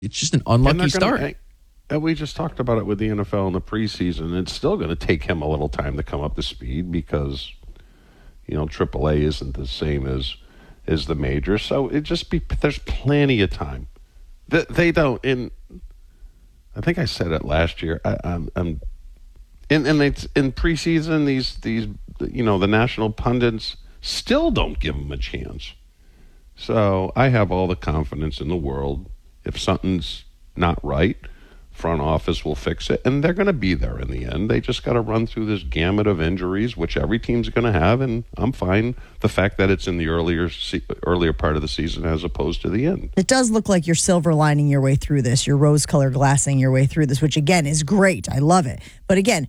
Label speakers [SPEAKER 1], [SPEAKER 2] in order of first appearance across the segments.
[SPEAKER 1] It's just an unlucky start.
[SPEAKER 2] And we just talked about it with the NFL in the preseason. It's still going to take him a little time to come up to speed because, AAA isn't the same as the major. So there's plenty of time. They don't. I think I said it last year. In preseason, these the national pundits still don't give him a chance. So I have all the confidence in the world. If something's not right, front office will fix it, and they're going to be there in the end. They just got to run through this gamut of injuries, which every team's going to have, and I'm fine. The fact that it's in the earlier part of the season as opposed to the end.
[SPEAKER 3] It does look like you're silver lining your way through this. You're rose-colored glassing your way through this, which, again, is great. I love it. But, again,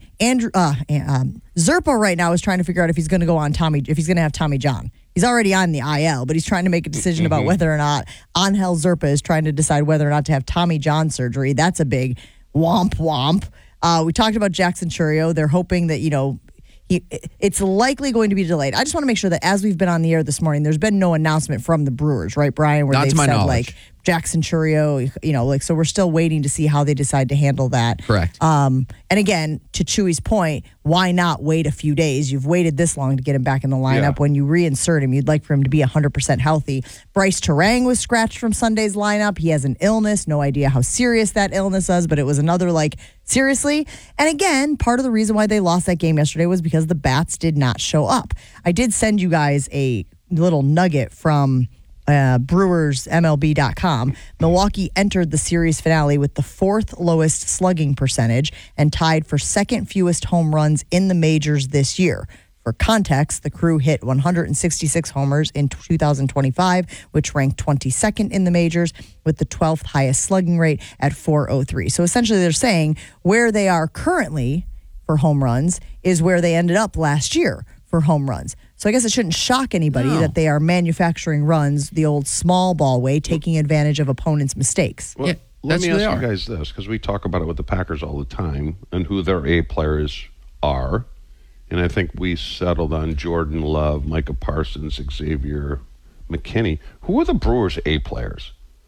[SPEAKER 3] Zerpa right now is trying to figure out if he's going to go on if he's going to have Tommy John. He's already on the IL, but he's trying to make a decision about whether or not Angel Zerpa is trying to decide whether or not to have Tommy John surgery. That's a big womp. We talked about Jackson Chourio. They're hoping that, it's likely going to be delayed. I just want to make sure that as we've been on the air this morning, there's been no announcement from the Brewers, right, Brian? Where
[SPEAKER 1] Not
[SPEAKER 3] they've
[SPEAKER 1] to my
[SPEAKER 3] said,
[SPEAKER 1] knowledge.
[SPEAKER 3] Jackson Chourio, so we're still waiting to see how they decide to handle that.
[SPEAKER 1] Correct.
[SPEAKER 3] And again, to Chewy's point, why not wait a few days? You've waited this long to get him back in the lineup.
[SPEAKER 2] Yeah.
[SPEAKER 3] When you reinsert him, you'd like for him to be 100% healthy. Bryce Terang was scratched from Sunday's lineup. He has an illness. No idea how serious that illness is, but it was another seriously. And again, part of the reason why they lost that game yesterday was because the bats did not show up. I did send you guys a little nugget from BrewersMLB.com. Milwaukee entered the series finale with the fourth lowest slugging percentage and tied for second fewest home runs in the majors this year. For context, the Crew hit 166 homers in 2025, which ranked 22nd in the majors with the 12th highest slugging rate at .403. So essentially they're saying where they are currently for home runs is where they ended up last year for home runs. So I guess it shouldn't shock anybody that they are manufacturing runs the old small ball way, taking advantage of opponents' mistakes.
[SPEAKER 2] Well,
[SPEAKER 1] Yeah,
[SPEAKER 2] let
[SPEAKER 1] that's
[SPEAKER 2] me
[SPEAKER 1] who they
[SPEAKER 2] ask
[SPEAKER 1] are.
[SPEAKER 2] you guys this, because we talk about it with the Packers all the time and who their A players are. And I think we settled on Jordan Love, Micah Parsons, Xavier McKinney. Who are the Brewers' A players?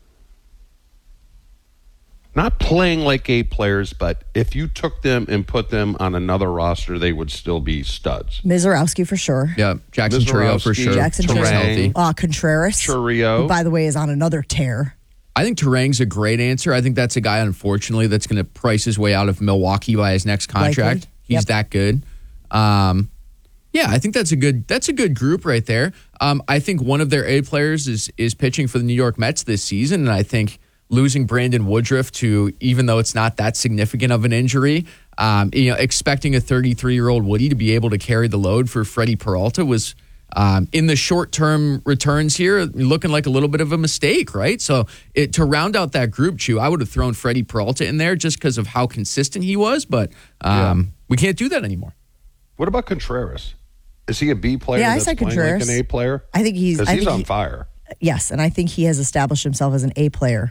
[SPEAKER 2] Not playing like A players, but if you took them and put them on another roster, they would still be studs.
[SPEAKER 3] Mizorowski for sure.
[SPEAKER 1] Yeah, Jackson Chourio for
[SPEAKER 2] Mizorowski,
[SPEAKER 1] sure.
[SPEAKER 3] Jackson
[SPEAKER 1] He's
[SPEAKER 3] Chourio.
[SPEAKER 1] healthy.
[SPEAKER 3] Contreras.
[SPEAKER 2] Chourio.
[SPEAKER 3] Who, by the way, is on another tear.
[SPEAKER 1] I think Terang's a great answer. I think that's a guy, unfortunately, that's going to price his way out of Milwaukee by his next contract.
[SPEAKER 3] Likely.
[SPEAKER 1] He's
[SPEAKER 3] Yep.
[SPEAKER 1] that good. Yeah, I think that's a good group right there. I think one of their A players is pitching for the New York Mets this season, and I think losing Brandon Woodruff to, even though it's not that significant of an injury, expecting a 33-year-old Woody to be able to carry the load for Freddie Peralta was, in the short-term returns here, looking like a little bit of a mistake, right? So to round out that group, Chew, I would have thrown Freddie Peralta in there just because of how consistent he was, but we can't do that anymore.
[SPEAKER 2] What about Contreras? Is he a B player
[SPEAKER 3] Yeah, I
[SPEAKER 2] that's
[SPEAKER 3] said
[SPEAKER 2] playing
[SPEAKER 3] Contreras.
[SPEAKER 2] like an A player?
[SPEAKER 3] I think he's
[SPEAKER 2] on fire.
[SPEAKER 3] Yes, and I think he has established himself as an A player.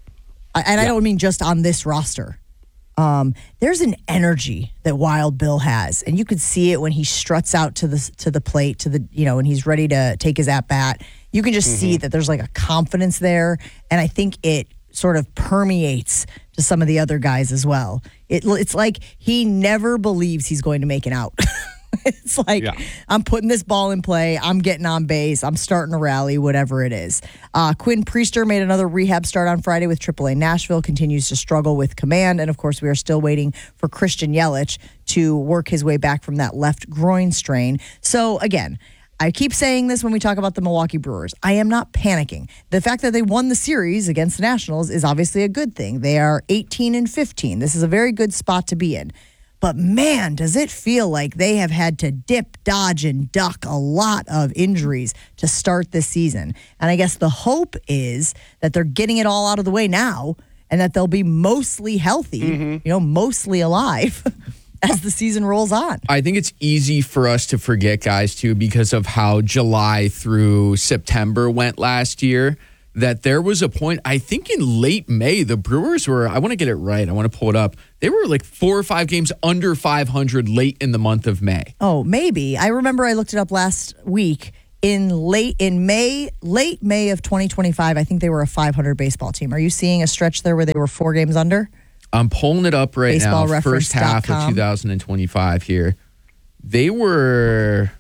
[SPEAKER 3] I don't mean just on this roster. There's an energy that Wild Bill has, and you could see it when he struts out to the plate, when he's ready to take his at bat. You can just see that there's like a confidence there, and I think it sort of permeates to some of the other guys as well. It's like he never believes he's going to make an out. It's like, I'm putting this ball in play. I'm getting on base. I'm starting a rally, whatever it is. Quinn Priester made another rehab start on Friday with AAA Nashville, continues to struggle with command. And, of course, we are still waiting for Christian Yelich to work his way back from that left groin strain. So, again, I keep saying this when we talk about the Milwaukee Brewers. I am not panicking. The fact that they won the series against the Nationals is obviously a good thing. They are 18-15. This is a very good spot to be in. But, man, does it feel like they have had to dip, dodge, and duck a lot of injuries to start this season. And I guess the hope is that they're getting it all out of the way now and that they'll be mostly healthy, mostly alive as the season rolls on.
[SPEAKER 1] I think it's easy for us to forget, guys, too, because of how July through September went last year, that there was a point, I think in late May, the Brewers were, I want to get it right, I want to pull it up. They were like 4 or 5 games under 500 late in the month of May.
[SPEAKER 3] Oh, maybe. I remember I looked it up last week. late May of 2025, I think they were a 500 baseball team. Are you seeing a stretch there where they were 4 games under?
[SPEAKER 1] I'm pulling it up right now. First half of
[SPEAKER 3] Baseballreference.com.
[SPEAKER 1] 2025 here. They were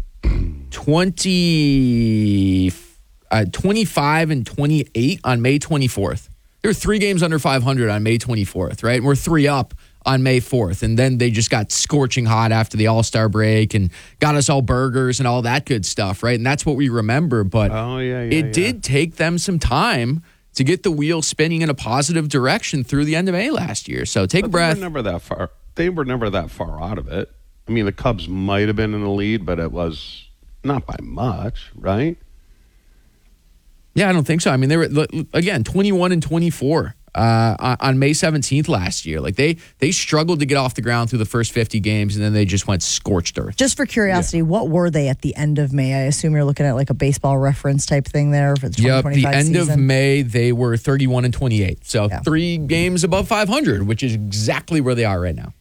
[SPEAKER 1] 25 and 28 on May 24th. They were 3 games under 500 on May 24th, right? And we're 3 up on May 4th. And then they just got scorching hot after the All-Star break and got us all burgers and all that good stuff, right? And that's what we remember. But it did take them some time to get the wheel spinning in a positive direction through the end of May last year. So take a breath.
[SPEAKER 2] They were never that far out of it. I mean, the Cubs might have been in the lead, but it was not by much, right?
[SPEAKER 1] Yeah, I don't think so. I mean, they were, again, 21 and 24 on May 17th last year. Like they struggled to get off the ground through the first 50 games, and then they just went scorched earth.
[SPEAKER 3] Just for curiosity, what were they at the end of May? I assume you're looking at like a baseball reference type thing there for the 2025
[SPEAKER 1] the end
[SPEAKER 3] season.
[SPEAKER 1] of May, they were 31 and 28. So
[SPEAKER 3] Yeah.
[SPEAKER 1] 3 games above 500, which is exactly where they are right now.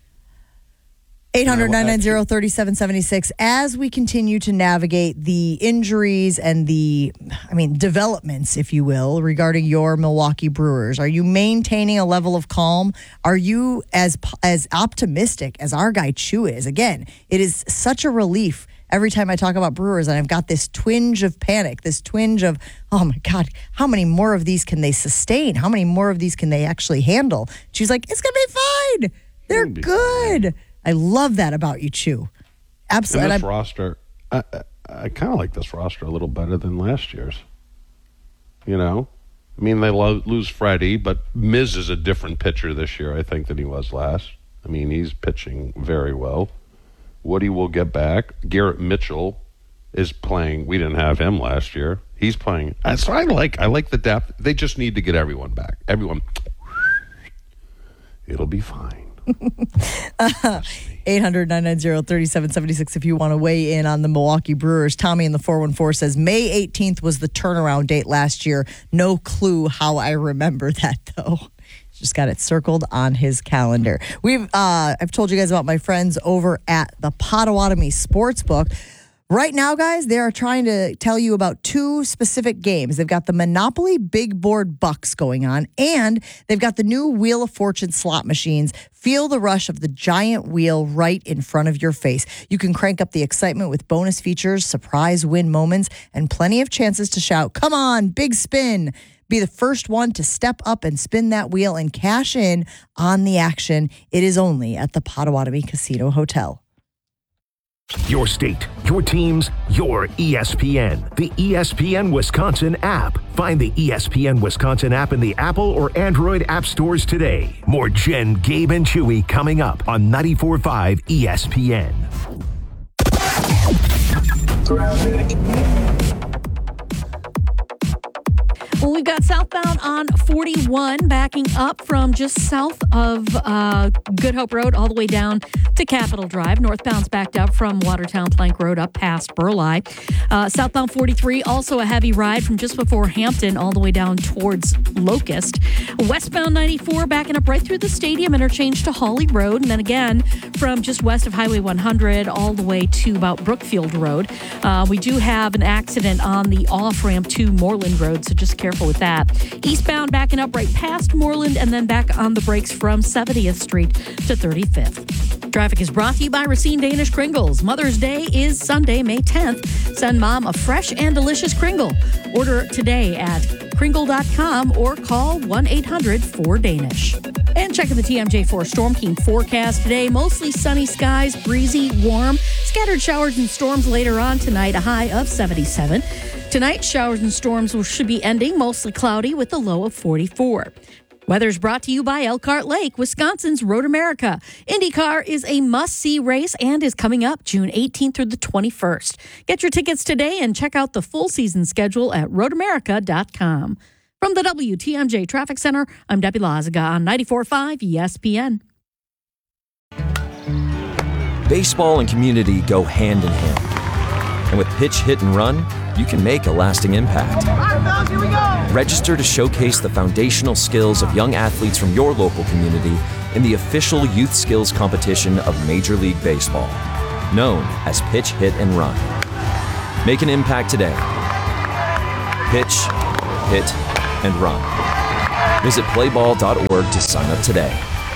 [SPEAKER 3] 800-990-3776. As we continue to navigate the injuries and developments, if you will, regarding your Milwaukee Brewers, are you maintaining a level of calm? Are you as optimistic as our guy Chu is? Again, it is such a relief every time I talk about Brewers, and I've got this twinge of panic, this twinge of, oh my God, how many more of these can they sustain? How many more of these can they actually handle? She's like, it's going to be fine. They're good. I love that about you, Chu. Absolutely.
[SPEAKER 2] And this roster, I kind of like this roster a little better than last year's. You know? I mean, they lose Freddie, but Miz is a different pitcher this year, I think, than he was last. I mean, he's pitching very well. Woody will get back. Garrett Mitchell is playing. We didn't have him last year. He's playing. So I like the depth. They just need to get everyone back. Everyone. It'll be fine.
[SPEAKER 3] 800-990-3776 if you want to weigh in on the Milwaukee Brewers. Tommy in the 414 says May 18th was the turnaround date last year. No clue how I remember that, though. Just got it circled on his calendar. I've told you guys about my friends over at the Potawatomi Sportsbook. Right now, guys, they are trying to tell you about 2 specific games. They've got the Monopoly Big Board Bucks going on, and they've got the new Wheel of Fortune slot machines. Feel the rush of the giant wheel right in front of your face. You can crank up the excitement with bonus features, surprise win moments, and plenty of chances to shout, "Come on, big spin." Be the first one to step up and spin that wheel and cash in on the action. It is only at the Potawatomi Casino Hotel.
[SPEAKER 4] Your state, your teams, your ESPN. The ESPN Wisconsin app. Find the ESPN Wisconsin app in the Apple or Android app stores today. More Jen, Gabe, and Chewy coming up on 94.5 ESPN.
[SPEAKER 5] Well, we've got southbound on 41 backing up from just south of Good Hope Road all the way down to Capitol Drive. Northbound's backed up from Watertown Plank Road up past Burleigh. Southbound 43, also a heavy ride from just before Hampton all the way down towards Locust. Westbound 94 backing up right through the stadium interchange to Hawley Road. And then again from just west of Highway 100 all the way to about Brookfield Road. We do have an accident on the off-ramp to Moreland Road, so just careful with that. Eastbound backing up right past Moreland and then back on the brakes from 70th Street to 35th. Traffic is brought to you by Racine Danish Kringles. Mother's Day is Sunday, May 10th. Send mom a fresh and delicious Kringle. Order today at Kringle.com or call 1-800-4DANISH. And checking the TMJ4 Storm King forecast today. Mostly sunny skies, breezy, warm. Scattered showers and storms later on tonight, a high of 77. Tonight, showers and storms should be ending, mostly cloudy with a low of 44. Weather's brought to you by Elkhart Lake, Wisconsin's Road America. IndyCar is a must-see race and is coming up June 18th through the 21st. Get your tickets today and check out the full season schedule at roadamerica.com. From the WTMJ Traffic Center, I'm Debbie Lazaga on 94.5 ESPN.
[SPEAKER 6] Baseball and community go hand in hand. And with Pitch, Hit, and Run, you can make a lasting impact. Register to showcase the foundational skills of young athletes from your local community in the official youth skills competition of Major League Baseball, known as Pitch, Hit, and Run. Make an impact today. Pitch, hit, and run. Visit playball.org to sign up today.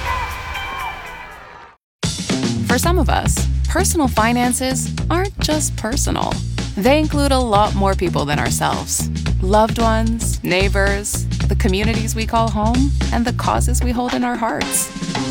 [SPEAKER 7] For some of us, personal finances aren't just personal. They include a lot more people than ourselves. Loved ones, neighbors, the communities we call home, and the causes we hold in our hearts.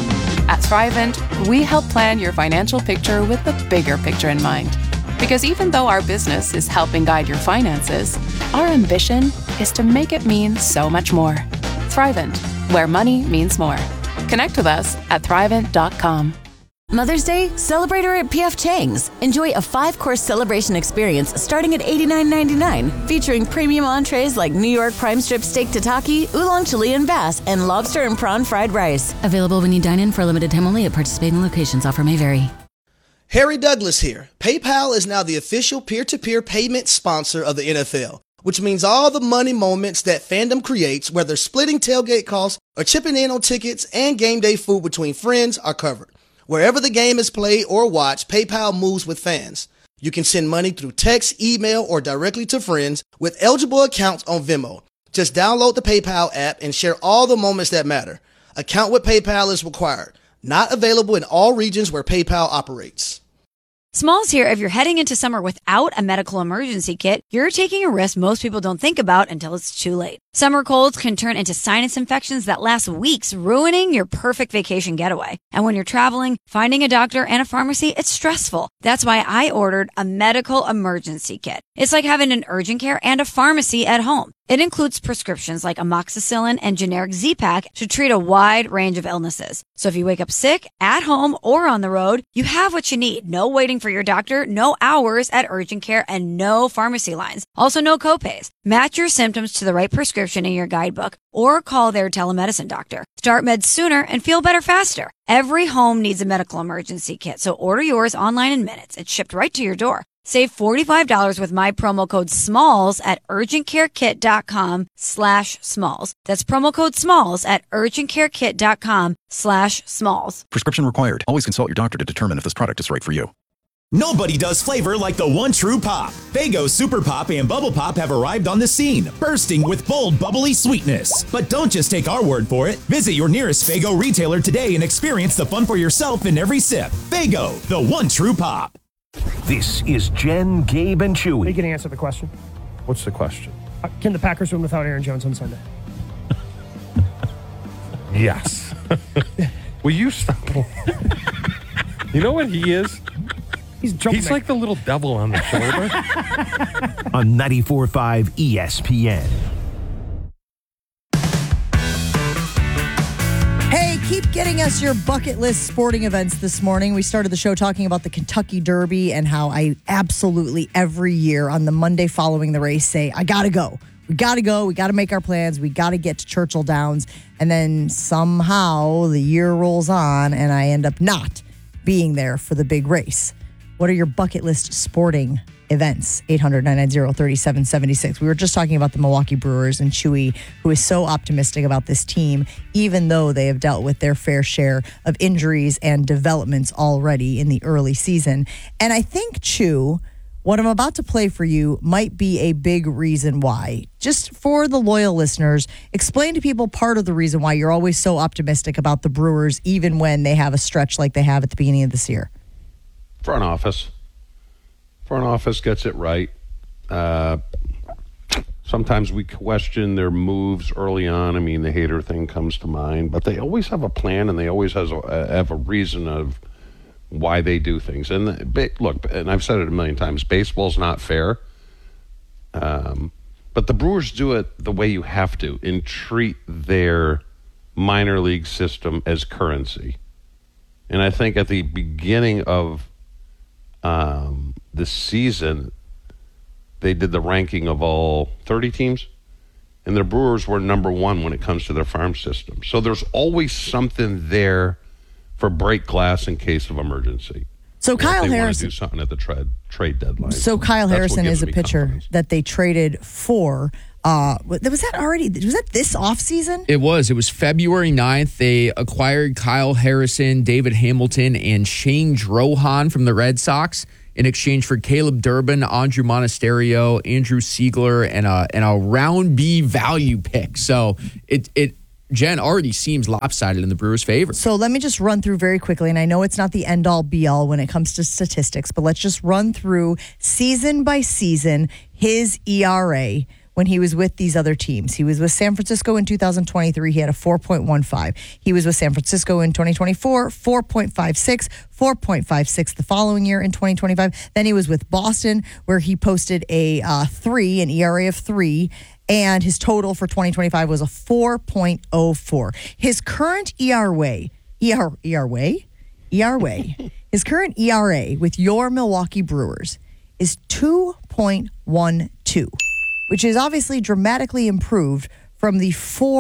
[SPEAKER 7] At Thrivent, we help plan your financial picture with the bigger picture in mind. Because even though our business is helping guide your finances, our ambition is to make it mean so much more. Thrivent, where money means more. Connect with us at Thrivent.com.
[SPEAKER 8] Mother's Day, celebrate her at P.F. Chang's. Enjoy a 5-course celebration experience starting at $89.99, featuring premium entrees like New York prime strip steak tataki, oolong Chilean bass, and lobster and prawn fried rice. Available when you dine in for a limited time only at participating locations. Offer may vary.
[SPEAKER 9] Harry Douglas here. PayPal is now the official peer-to-peer payment sponsor of the NFL, which means all the money moments that fandom creates, whether splitting tailgate costs or chipping in on tickets and game day food between friends, are covered. Wherever the game is played or watched, PayPal moves with fans. You can send money through text, email, or directly to friends with eligible accounts on Venmo. Just download the PayPal app and share all the moments that matter. Account with PayPal is required. Not available in all regions where PayPal operates.
[SPEAKER 10] Smalls here. If you're heading into summer without a medical emergency kit, you're taking a risk most people don't think about until it's too late. Summer colds can turn into sinus infections that last weeks, ruining your perfect vacation getaway. And when you're traveling, finding a doctor and a pharmacy, it's stressful. That's why I ordered a medical emergency kit. It's like having an urgent care and a pharmacy at home. It includes prescriptions like amoxicillin and generic Z-Pak to treat a wide range of illnesses. So if you wake up sick, at home, or on the road, you have what you need. No waiting for your doctor, no hours at urgent care, and no pharmacy lines. Also, no copays. Match your symptoms to the right prescription in your guidebook or call their telemedicine doctor. Start meds sooner and feel better faster. Every home needs a medical emergency kit, so order yours online in minutes. It's shipped right to your door. Save $45 with my promo code SMALLS at urgentcarekit.com/smalls. That's promo code SMALLS at urgentcarekit.com/smalls.
[SPEAKER 11] Prescription required. Always consult your doctor to determine if this product is right for you.
[SPEAKER 12] Nobody does flavor like the one true pop. Faygo Super Pop and Bubble Pop have arrived on the scene, bursting with bold, bubbly sweetness. But don't just take our word for it. Visit your nearest Faygo retailer today and experience the fun for yourself in every sip. Faygo, the one true pop.
[SPEAKER 4] This is Jen, Gabe, and Chewy.
[SPEAKER 13] Are you going to answer the question?
[SPEAKER 2] What's the question?
[SPEAKER 13] Can the Packers win without Aaron Jones on Sunday?
[SPEAKER 2] Yes. Will you stop? You know what he is? He's like the little devil on the shoulder.
[SPEAKER 4] On 94.5 ESPN.
[SPEAKER 3] Hey, keep getting us your bucket list sporting events this morning. We started the show talking about the Kentucky Derby and how I absolutely every year on the Monday following the race say, I got to go. We got to go. We got to make our plans. We got to get to Churchill Downs. And then somehow the year rolls on and I end up not being there for the big race. What are your bucket list sporting events? 800-990-3776. We were just talking about the Milwaukee Brewers and Chewy, who is so optimistic about this team, even though they have dealt with their fair share of injuries and developments already in the early season. And I think, Chew, what I'm about to play for you might be a big reason why. Just for the loyal listeners, explain to people part of the reason why you're always so optimistic about the Brewers, even when they have a stretch like they have at the beginning of this year.
[SPEAKER 2] Front office gets it right. Sometimes we question their moves early on. I mean, the Hader thing comes to mind, but they always have a plan and they always have a reason of why they do things. And look, and I've said it a million times, baseball's not fair. But the Brewers do it the way you have to and treat their minor league system as currency. And I think at the beginning of this season, they did the ranking of all 30 teams, and the Brewers were number one when it comes to their farm system. So there's always something there for break glass in case of emergency.
[SPEAKER 3] So Kyle Harrison
[SPEAKER 2] want to do something at the trade deadline.
[SPEAKER 3] So Kyle Harrison is a pitcher that they traded for. Was that this offseason?
[SPEAKER 1] It was February 9th. They acquired Kyle Harrison, David Hamilton, and Shane Drohan from the Red Sox. in exchange for Caleb Durbin, Andrew Monasterio, Andrew Siegler, and a round B value pick. So it Jen, already seems lopsided in the Brewers' favor.
[SPEAKER 3] So let me just run through very quickly, and I know it's not the end-all, be-all when it comes to statistics, but let's just run through season by season his ERA when he was with these other teams. He was with San Francisco in 2023. He had a 4.15. He was with San Francisco in 2024, 4.56, 4.56 the following year in 2025. Then he was with Boston, where he posted a 3, an ERA of 3, and his total for 2025 was a 4.04. His current ERA, his current ERA with your Milwaukee Brewers is 2.12, which is obviously dramatically improved from the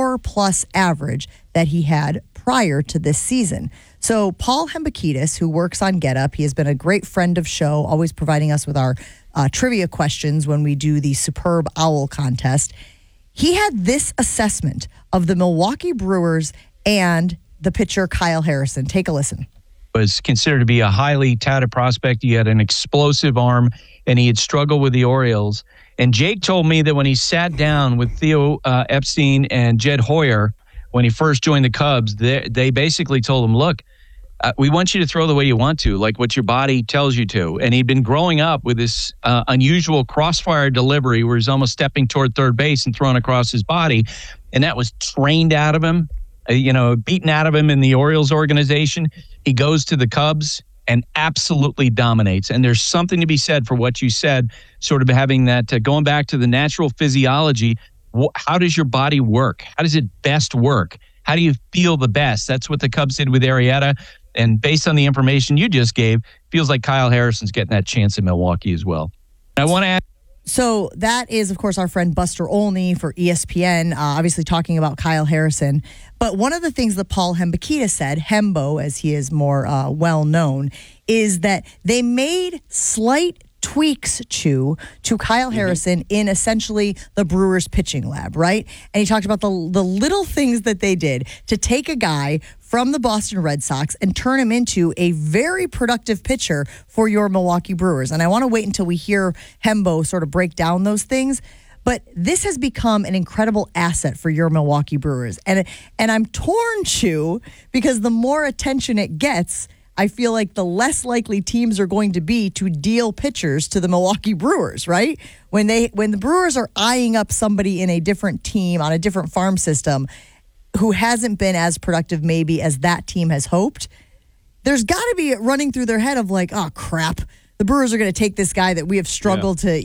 [SPEAKER 3] 4+ average that he had prior to this season. So Paul Hembakidis, who works on Get Up, he has been a great friend of show, always providing us with our trivia questions when we do the Superb Owl contest. He had this assessment of the Milwaukee Brewers and the pitcher Kyle Harrison. Take a listen.
[SPEAKER 14] Was considered to be a highly touted prospect. He had an explosive arm, and he had struggled with the Orioles. And Jake told me that when he sat down with Theo Epstein and Jed Hoyer, when he first joined the Cubs, they basically told him, look, we want you to throw the way you want to, like what your body tells you to. And he'd been growing up with this unusual crossfire delivery where he's almost stepping toward third base and throwing across his body. And that was trained out of him, beaten out of him in the Orioles organization. He goes to the Cubs and absolutely dominates. And there's something to be said for what you said, sort of having that, going back to the natural physiology. How does your body work? How does it best work? How do you feel the best? That's what the Cubs did with Arrieta. And based on the information you just gave, feels like Kyle Harrison's getting that chance in Milwaukee as well. I want to add.
[SPEAKER 3] So that is, of course, our friend Buster Olney for ESPN, obviously talking about Kyle Harrison. But one of the things that Paul Hembakidis said, Hembo, as he is more well known, is that they made slight tweaks to Kyle Harrison in essentially the Brewers pitching lab, right? And he talked about the little things that they did to take a guy from the Boston Red Sox and turn him into a very productive pitcher for your Milwaukee Brewers. And I want to wait until we hear Hembo sort of break down those things. But this has become an incredible asset for your Milwaukee Brewers. And I'm torn, Chew, because the more attention it gets, I feel like the less likely teams are going to be to deal pitchers to the Milwaukee Brewers, right? When the Brewers are eyeing up somebody in a different team on a different farm system who hasn't been as productive maybe as that team has hoped, there's got to be running through their head of like, oh crap, the Brewers are going to take this guy that we have struggled to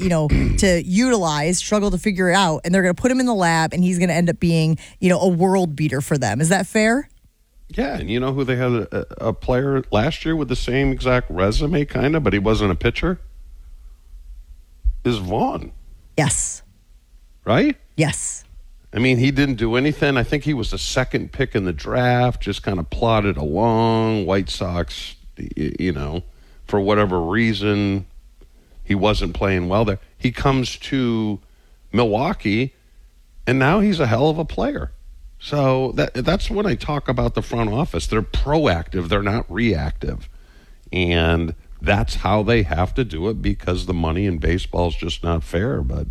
[SPEAKER 3] utilize, struggle to figure it out, and they're going to put him in the lab, and he's going to end up being, a world beater for them. Is that fair?
[SPEAKER 2] Yeah, and you know who they had a player last year with the same exact resume, kind of, but he wasn't a pitcher? Is Vaughn.
[SPEAKER 3] Yes.
[SPEAKER 2] Right?
[SPEAKER 3] Yes.
[SPEAKER 2] I mean, he didn't do anything. I think he was the second pick in the draft, just kind of plodded along. White Sox, for whatever reason, he wasn't playing well there. He comes to Milwaukee, and now he's a hell of a player. So that's when I talk about the front office. They're proactive. They're not reactive. And that's how they have to do it because the money in baseball is just not fair. But,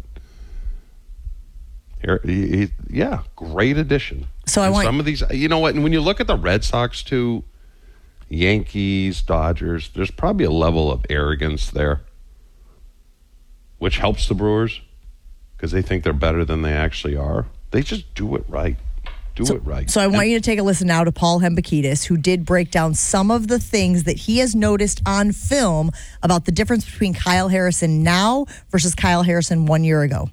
[SPEAKER 2] great addition.
[SPEAKER 3] So I want
[SPEAKER 2] some of these, you know what, and when you look at the Red Sox too, Yankees, Dodgers, there's probably a level of arrogance there, which helps the Brewers because they think they're better than they actually are. They just do it right. So I want you to take a listen now to Paul Hembakidis, who did break down some of the things that he has noticed on film about the difference between Kyle Harrison now versus Kyle Harrison 1 year ago.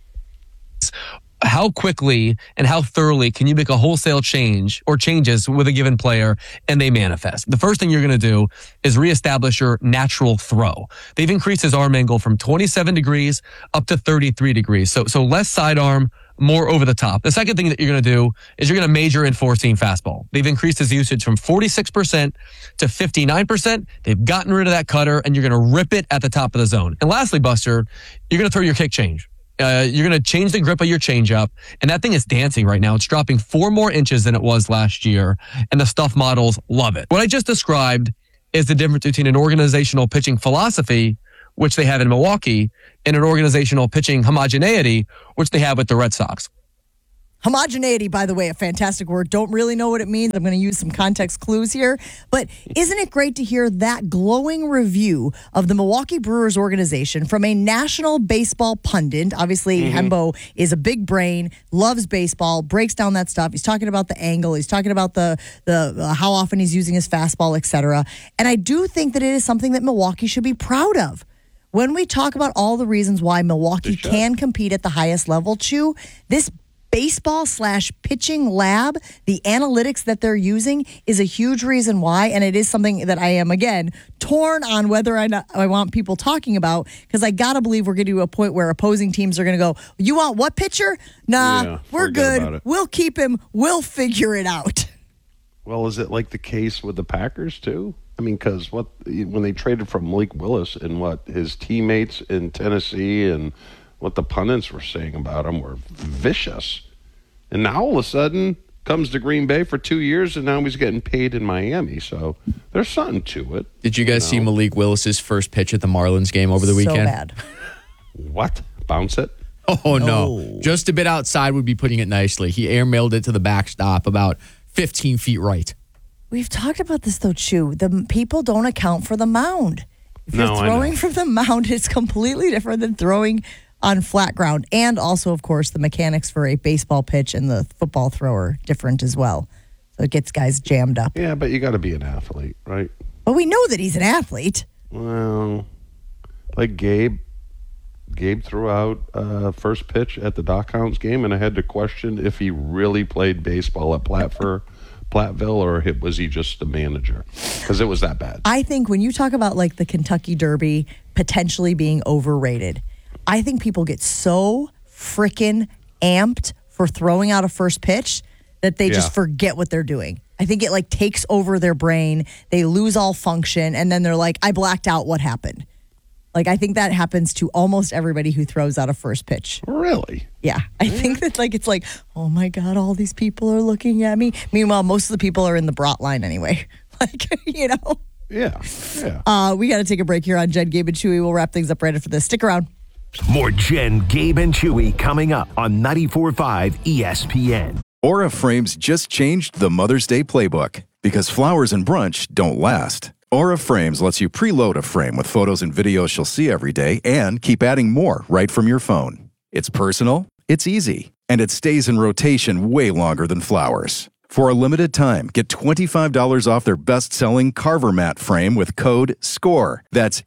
[SPEAKER 15] How quickly and how thoroughly can you make a wholesale change or changes with a given player and they manifest? The first thing you're going to do is reestablish your natural throw. They've increased his arm angle from 27 degrees up to 33 degrees. So less sidearm, more over the top. The second thing that you're going to do is you're going to major in four-seam fastball. They've increased his usage from 46% to 59%. They've gotten rid of that cutter, and you're going to rip it at the top of the zone. And lastly, Buster, you're going to throw your kick change. You're going to change the grip of your changeup, and that thing is dancing right now. It's dropping 4 more inches than it was last year, and the stuff models love it. What I just described is the difference between an organizational pitching philosophy, which they have in Milwaukee, and an organizational pitching homogeneity, which they have with the Red Sox.
[SPEAKER 3] Homogeneity, by the way, a fantastic word. Don't really know what it means. I'm going to use some context clues here. But isn't it great to hear that glowing review of the Milwaukee Brewers organization from a national baseball pundit? Obviously, Hembo is a big brain, loves baseball, breaks down that stuff. He's talking about the angle. He's talking about the how often he's using his fastball, et cetera. And I do think that it is something that Milwaukee should be proud of. When we talk about all the reasons why Milwaukee can compete at the highest level, Chew, this baseball/pitching lab, the analytics that they're using is a huge reason why, and it is something that I am, again, torn on whether I want people talking about, because I got to believe we're getting to a point where opposing teams are going to go, you want what pitcher? Nah, we're good. We'll keep him. We'll figure it out.
[SPEAKER 2] Well, is it like the case with the Packers, too? I mean, because when they traded for Malik Willis and his teammates in Tennessee and what the pundits were saying about him were vicious. And now all of a sudden comes to Green Bay for 2 years, and now he's getting paid in Miami. So there's something to it.
[SPEAKER 1] Did you guys see Malik Willis's first pitch at the Marlins game over the weekend?
[SPEAKER 3] So bad.
[SPEAKER 2] What? Bounce it?
[SPEAKER 1] Oh, no. Just a bit outside would be putting it nicely. He airmailed it to the backstop about 15 feet right.
[SPEAKER 3] We've talked about this, though, Chew. The people don't account for the mound. If you're throwing from the mound, it's completely different than throwing on flat ground. And also, of course, the mechanics for a baseball pitch and the football thrower different as well. So it gets guys jammed up.
[SPEAKER 2] Yeah, but you got to be an athlete, right?
[SPEAKER 3] But we know that he's an athlete.
[SPEAKER 2] Well, like Gabe threw out first pitch at the Doc Hounds game, and I had to question if he really played baseball at Platteville, or was he just the manager? Because it was that bad.
[SPEAKER 3] I think when you talk about like the Kentucky Derby potentially being overrated, I think people get so freaking amped for throwing out a first pitch that they just forget what they're doing. I think it like takes over their brain. They lose all function, and then they're like, I blacked out. What happened? Like, I think that happens to almost everybody who throws out a first pitch.
[SPEAKER 2] Really?
[SPEAKER 3] Yeah. I think that it's like, oh my God, all these people are looking at me. Meanwhile, most of the people are in the brat line anyway. Like,
[SPEAKER 2] Yeah.
[SPEAKER 3] We got to take a break here on Jen, Gabe, and Chewy. We'll wrap things up right after this. Stick around.
[SPEAKER 4] More Jen, Gabe, and Chewy coming up on 94.5 ESPN.
[SPEAKER 11] Aura Frames just changed the Mother's Day playbook because flowers and brunch don't last. Aura Frames lets you preload a frame with photos and videos she'll see every day and keep adding more right from your phone. It's personal, it's easy, and it stays in rotation way longer than flowers. For a limited time, get $25 off their best-selling Carver Mat frame with code SCORE. That's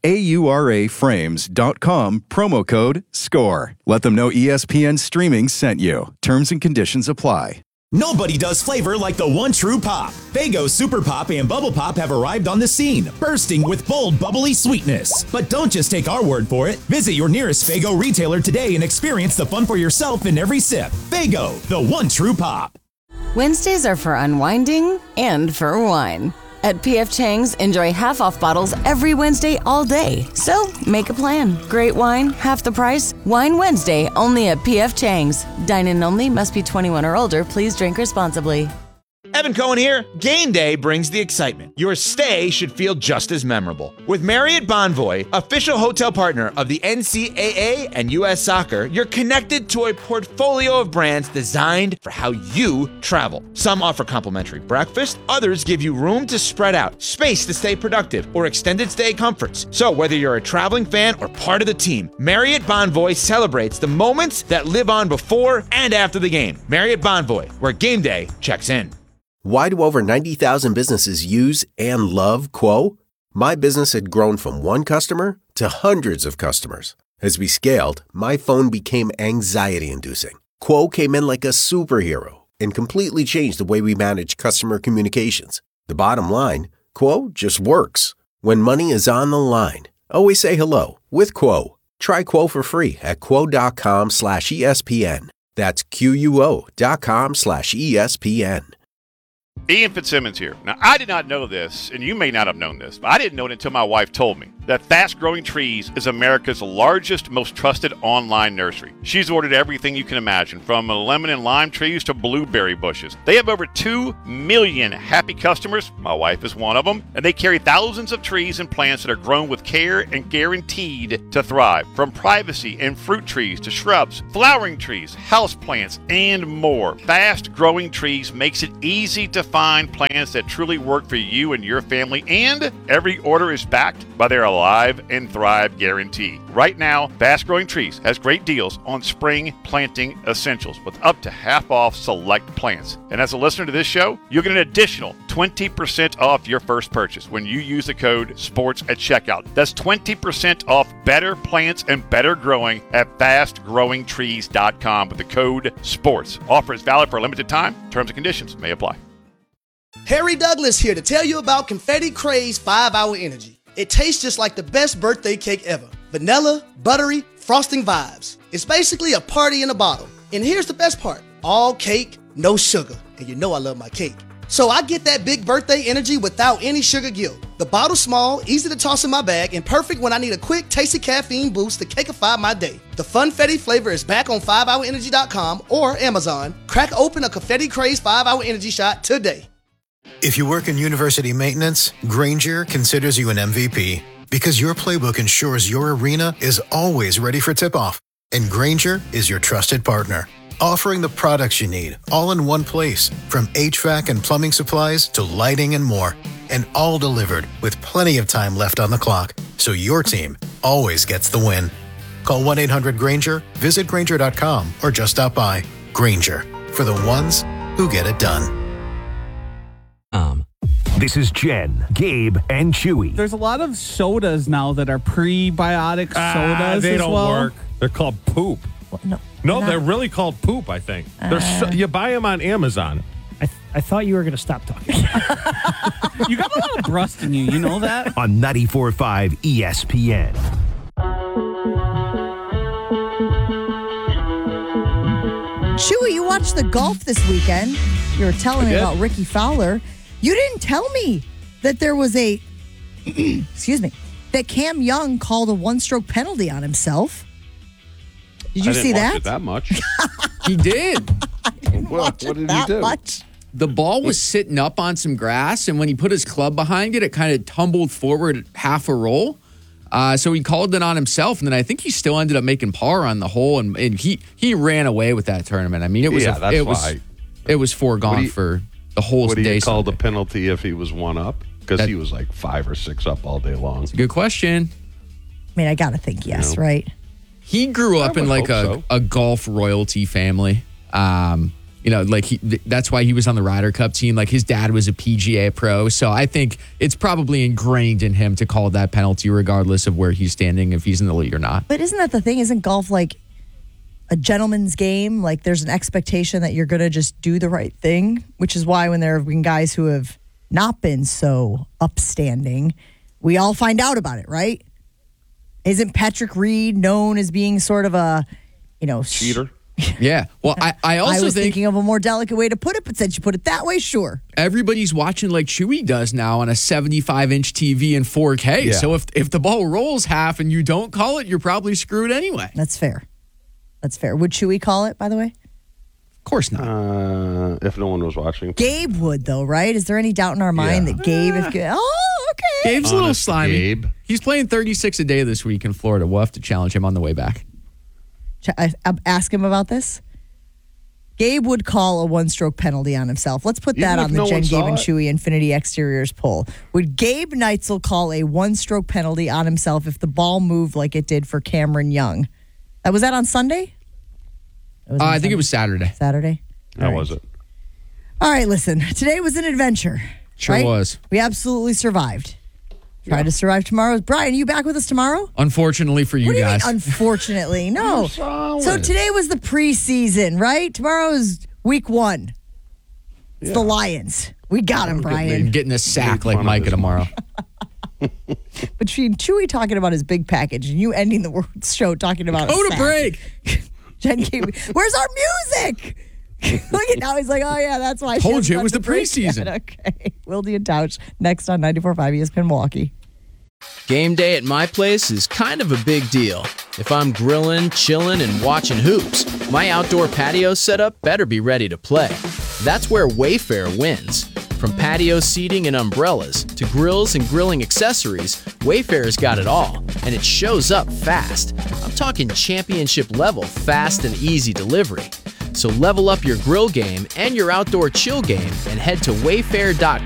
[SPEAKER 11] AURAFrames.com, promo code SCORE. Let them know ESPN Streaming sent you. Terms and conditions apply.
[SPEAKER 12] Nobody does flavor like the one true pop. Faygo Super Pop and Bubble Pop have arrived on the scene, bursting with bold, bubbly sweetness. But don't just take our word for it. Visit your nearest Faygo retailer today and experience the fun for yourself in every sip. Faygo, the one true pop.
[SPEAKER 8] Wednesdays are for unwinding and for wine. At P.F. Chang's, enjoy half-off bottles every Wednesday all day. So, make a plan. Great wine, half the price. Wine Wednesday, only at P.F. Chang's. Dine-in only, must be 21 or older. Please drink responsibly.
[SPEAKER 16] Evan Cohen here. Game day brings the excitement. Your stay should feel just as memorable. With Marriott Bonvoy, official hotel partner of the NCAA and U.S. Soccer, you're connected to a portfolio of brands designed for how you travel. Some offer complimentary breakfast, others give you room to spread out, space to stay productive, or extended stay comforts. So whether you're a traveling fan or part of the team, Marriott Bonvoy celebrates the moments that live on before and after the game. Marriott Bonvoy, where game day checks in.
[SPEAKER 17] Why do over 90,000 businesses use and love Quo? My business had grown from one customer to hundreds of customers. As we scaled, my phone became anxiety-inducing. Quo came in like a superhero and completely changed the way we manage customer communications. The bottom line, Quo just works. When money is on the line, always say hello with Quo. Try Quo for free at quo.com/ESPN. That's QUO.com/ESPN.
[SPEAKER 18] Ian Fitzsimmons here. Now, I did not know this, and you may not have known this, but I didn't know it until my wife told me that Fast Growing Trees is America's largest, most trusted online nursery. She's ordered everything you can imagine, from lemon and lime trees to blueberry bushes. They have over 2 million happy customers. My wife is one of them. And they carry thousands of trees and plants that are grown with care and guaranteed to thrive. From privacy and fruit trees to shrubs, flowering trees, houseplants, and more. Fast Growing Trees makes it easy to find plants that truly work for you and your family, and every order is backed by their Alive and Thrive guarantee. Right now, Fast Growing Trees has great deals on spring planting essentials with up to half off select plants. And as a listener to this show, you'll get an additional 20% off your first purchase when you use the code SPORTS at checkout. That's 20% off better plants and better growing at fastgrowingtrees.com with the code SPORTS. Offer is valid for a limited time. Terms and conditions may apply.
[SPEAKER 9] Harry Douglas here to tell you about Confetti Craze 5-Hour Energy. It tastes just like the best birthday cake ever. Vanilla, buttery, frosting vibes. It's basically a party in a bottle. And here's the best part. All cake, no sugar. And you know I love my cake. So I get that big birthday energy without any sugar guilt. The bottle's small, easy to toss in my bag, and perfect when I need a quick, tasty caffeine boost to cakeify my day. The Funfetti flavor is back on 5hourenergy.com or Amazon. Crack open a Confetti Craze 5-Hour Energy shot today.
[SPEAKER 19] If you work in university maintenance, Grainger considers you an MVP because your playbook ensures your arena is always ready for tip-off. And Grainger is your trusted partner, offering the products you need all in one place, from HVAC and plumbing supplies to lighting and more, and all delivered with plenty of time left on the clock, so your team always gets the win. Call 1-800-GRAINGER, visit Grainger.com, or just stop by. Grainger, for the ones who get it done.
[SPEAKER 4] This is Jen, Gabe, and Chewy.
[SPEAKER 20] There's a lot of sodas now that are prebiotic sodas.
[SPEAKER 21] They
[SPEAKER 20] as
[SPEAKER 21] don't
[SPEAKER 20] well.
[SPEAKER 21] work. They're called poop. No, they're really called poop, I think. You buy them on Amazon.
[SPEAKER 13] I thought you were going to stop talking.
[SPEAKER 20] You got a lot of rust in you. You know that?
[SPEAKER 4] On 94.5 ESPN.
[SPEAKER 3] Chewy, you watched the golf this weekend. You were telling me about Ricky Fowler. You didn't tell me that there was a, excuse me, that Cam Young called a one-stroke penalty on himself. Did you see that?
[SPEAKER 2] Watch it that much.
[SPEAKER 1] He did.
[SPEAKER 2] What did he do?
[SPEAKER 1] The ball was sitting up on some grass, and when he put his club behind it, it kind of tumbled forward half a roll. So he called it on himself, and then I think he still ended up making par on the hole, and he ran away with that tournament. I mean, it was it was foregone for the whole day.
[SPEAKER 2] Would he have called a penalty if he was one up? Because he was like 5 or 6 up all day long.
[SPEAKER 1] It's a good question.
[SPEAKER 3] I mean, I got to think yes, right?
[SPEAKER 1] He grew up in like a golf royalty family. That's why he was on the Ryder Cup team. Like his dad was a PGA pro. So I think it's probably ingrained in him to call that penalty regardless of where he's standing, if he's in the league or not.
[SPEAKER 3] But isn't that the thing? Isn't golf like a gentleman's game? Like there's an expectation that you're going to just do the right thing, which is why when there have been guys who have not been so upstanding, we all find out about it, right? Isn't Patrick Reed known as being sort of a,
[SPEAKER 2] cheater?
[SPEAKER 1] Yeah. Well, I also
[SPEAKER 3] was thinking of a more delicate way to put it, but since you put it that way, sure.
[SPEAKER 1] Everybody's watching like Chewy does now on a 75-inch TV in 4K.
[SPEAKER 2] Yeah.
[SPEAKER 1] So if the ball rolls half and you don't call it, you're probably screwed anyway.
[SPEAKER 3] That's fair. Would Chewy call it, by the way?
[SPEAKER 1] Of course not.
[SPEAKER 2] If no one was watching.
[SPEAKER 3] Gabe would, though, right? Is there any doubt in our mind that Gabe is good? Oh, okay.
[SPEAKER 1] Gabe's a little slimy.
[SPEAKER 2] Gabe.
[SPEAKER 1] He's playing 36 a day this week in Florida. We'll have to challenge him on the way back.
[SPEAKER 3] Ask him about this. Gabe would call a one-stroke penalty on himself. Let's put that on the Jen, Gabe, and Chewy Infinity Exteriors poll. Would Gabe Neitzel call a one-stroke penalty on himself if the ball moved like it did for Cameron Young? Was that on Sunday?
[SPEAKER 1] I think it was Saturday.
[SPEAKER 3] Saturday?
[SPEAKER 2] How was it?
[SPEAKER 3] All right, listen. Today was an adventure.
[SPEAKER 1] Sure was.
[SPEAKER 3] We absolutely survived. Try to survive tomorrow. Brian, are you back with us tomorrow?
[SPEAKER 1] Unfortunately for you
[SPEAKER 3] what do
[SPEAKER 1] guys.
[SPEAKER 3] You mean, unfortunately, no. So today was the preseason, right? Tomorrow is week 1. It's the Lions. We got him, Brian.
[SPEAKER 1] Getting a sack like Micah tomorrow.
[SPEAKER 3] Between Chewy talking about his big package and you ending the show talking about
[SPEAKER 1] Go to break.
[SPEAKER 3] Jen gave me, where's our music? Look at now, he's like, oh yeah, that's why.
[SPEAKER 1] Told you it was the preseason.
[SPEAKER 3] Okay, Wilde and Tausch next on 94.5 ESPN Milwaukee.
[SPEAKER 5] Game day at my place is kind of a big deal. If I'm grilling, chilling, and watching hoops, my outdoor patio setup better be ready to play. That's where Wayfair wins. From patio seating and umbrellas to grills and grilling accessories, Wayfair's got it all, and it shows up fast. I'm talking championship level fast and easy delivery. So level up your grill game and your outdoor chill game and head to wayfair.com